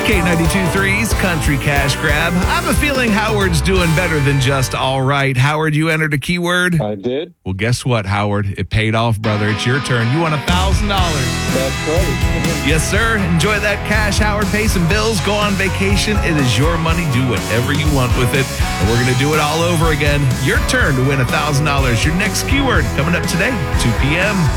K92.3's Country Cash Grab. I have a feeling Howard's doing better than just all right. Howard, you entered a keyword? I did. Well, guess what, Howard? It paid off, brother. It's your turn. You won $1,000. That's right. Yes, sir. Enjoy that cash, Howard. Pay some bills. Go on vacation. It is your money. Do whatever you want with it. And we're going to do it all over again. Your turn to win $1,000. Your next keyword coming up today, 2 p.m.